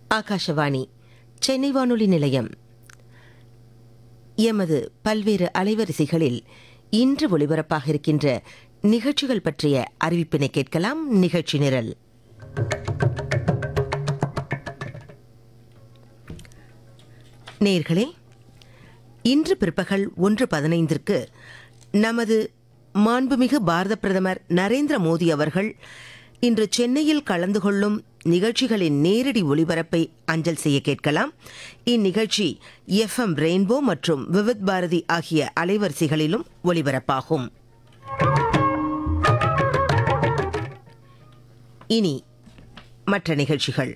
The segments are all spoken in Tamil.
ஆகாஷவாணி சென்னை வானொலி நிலையம். எமது பல்வேறு அலைவரிசைகளில் இன்று ஒலிபரப்பாக இருக்கின்ற நிகழ்ச்சிகள் பற்றிய அறிவிப்பினை கேட்கலாம். நிகழ்ச்சி நிரல். நேயர்களே, இன்று பிற்பகல் 1:15 நமது மாண்புமிகு பாரத பிரதமர் நரேந்திர மோடி அவர்கள் இன்று சென்னையில் கலந்து கொள்ளும் நிகழ்ச்சிகளின் நேரடி ஒளிபரப்பை அஞ்சல் செய்ய கேட்கலாம். இந்நிகழ்ச்சி FM ரெயின்போ மற்றும் விவித் பாரதி ஆகிய அலைவரிசைகளிலும் ஒலிபரப்பாகும். இனி மற்ற நிகழ்ச்சிகள்.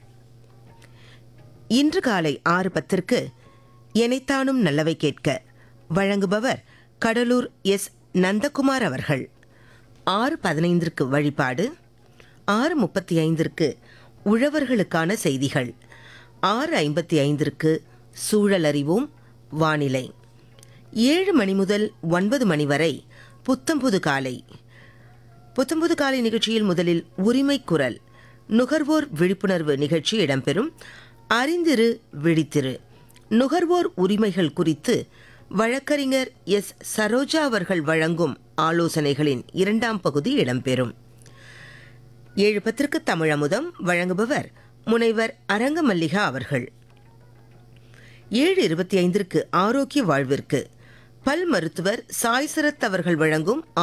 இன்று காலை 6:10 எனைத்தானும் நல்லவை கேட்க வழங்குபவர் கடலூர் எஸ். நந்தகுமார் அவர்கள். 6:15 வழிபாடு, 6:35 உழவர்களுக்கான செய்திகள், 6:55 சூழல் அறிவோம் வானிலை, 7 மணி முதல் 9 மணி வரை புத்தம்புது காலை. புத்தம்புது காலை நிகழ்ச்சியில் முதலில் உரிமை குரல் நுகர்வோர் விழிப்புணர்வு நிகழ்ச்சி இடம்பெறும். அறிந்திரு விழித்திரு நுகர்வோர் உரிமைகள் குறித்து வழக்கறிஞர் எஸ். சரோஜா அவர்கள் வழங்கும் ஆலோசனைகளின் 2ஆம் பகுதி இடம்பெறும். 7:10 தமிழமுதம் வழங்குபவர் முனைவர் அரங்கமல்லிகா அவர்கள். 7:25 ஆரோக்கிய வாழ்விற்கு பல் மருத்துவர் சாய் சரத் அவர்கள் வழங்கும்